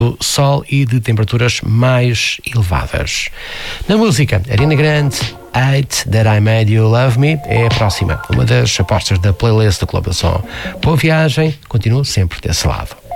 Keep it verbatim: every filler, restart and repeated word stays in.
sol e de temperaturas mais elevadas. Na música, Ariana Grande, Hate That I Made You Love Me é a próxima, uma das apostas da playlist do Clube do Som. Boa viagem, continuo sempre desse lado.